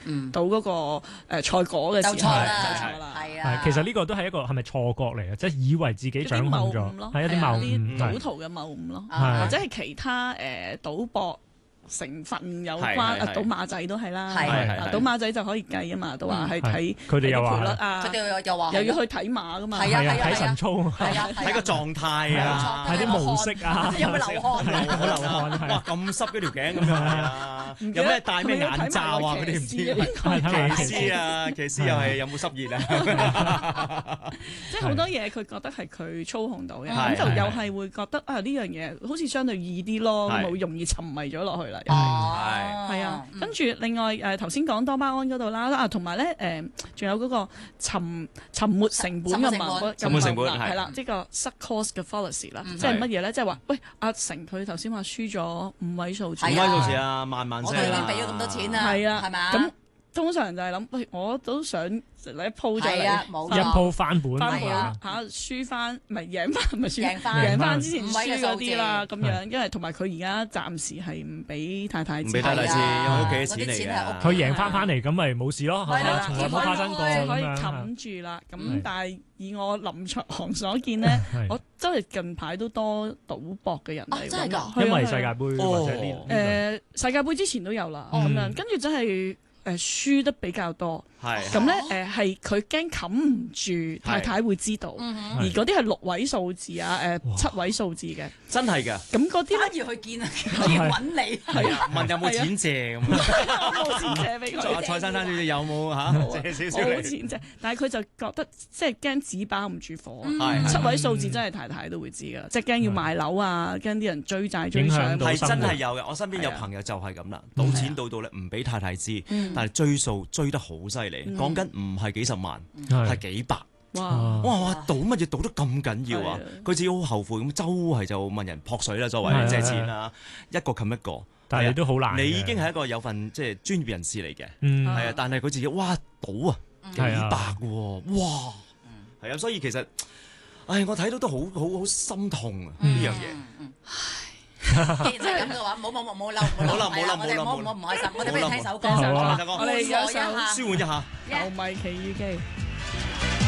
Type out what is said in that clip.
到嗰個賽果嘅時候就錯啦， 就錯啦。 係啊。 其實呢個都係一個係咪錯覺嚟嘅？即係以為自己掌控咗，係一啲謬誤， 賭徒嘅謬誤咯， 係或者係其他賭博成分有關，賭馬仔都係啦，賭馬仔就可以計啊嘛，都話係睇佢哋又話賠率啊， 佢哋又話又要去睇馬噶嘛， 係啊睇神操， 睇個狀態啊， 睇啲模式啊， 有冇流汗？ 有冇流汗？ 哇，咁濕嗰條頸咁樣啊！有咩戴咩眼罩啊？嗰啲唔知。騎師啊，騎師又係有冇濕熱啊？ 即係好多嘢佢覺得係佢操控到嘅，咁就又係會覺得啊呢樣嘢好似相對易啲咯，咁好容易沉迷咗落去啦。係啊，跟住另外頭先講多巴胺嗰度啦，同埋咧仲有嗰個沉沒成本嘅嘛， 沉沒成本係啦，即係個 sunk cost 嘅 fallacy 啦，即係乜嘢咧？即係話喂，阿成佢頭先話輸咗5位數字， 5位數字啊，萬我都已經俾咗咁多錢啦， 係啊， 係咪？ 咁通常就係諗，喂，我都想嚟一鋪就嚟一鋪翻本， 嚇輸翻，唔係贏翻，唔係輸贏翻之前輸嗰啲啦，咁樣，因為同埋佢而家暫時係唔俾太太知， 唔俾太太知，因為屋企嘅錢嚟嘅， 佢贏翻嚟咁咪冇事咯，係啦，從來冇發生過， 可以冚住啦。咁但係以我臨場所見咧，我真係近排都多賭博嘅人嚟， 真係㗎， 因為世界盃或者呢世界盃之前都有啦，咁樣跟住真係。輸得比較多，咁咧係佢驚冚唔住太太會知道，而嗰啲係6位數字啊7位數字嘅， 真係㗎。 咁嗰啲咧要去見啊，要揾你， 係啊，問有冇錢借咁我冇錢借俾佢。 蔡生生，你有冇嚇借少少嚟？ 冇錢借，但係佢就覺得即係驚紙包唔住火，7位數字真係太太都會知㗎，即係驚要賣樓啊，驚啲人追債追上， 係真係有嘅。我身邊有朋友就係咁啦，賭錢賭到咧唔俾太太知。但係追數追得好犀利，講緊唔係幾十萬，係幾百。哇！賭乜嘢賭得咁緊要啊？佢自己好後悔咁，周圍就問人撲水啦，作為借錢啦，一個冚一個。 但係你都好難。 你已經係一個有份即係專業人士嚟嘅，係啊。但係佢自己哇賭啊幾百喎，哇係啊。所以其實，唉，我睇到都好心痛啊呢樣嘢。 既然係咁嘅話，冇嬲，唔開心，我哋不如聽首歌， 我哋有首舒緩一下， 球迷奇遇記。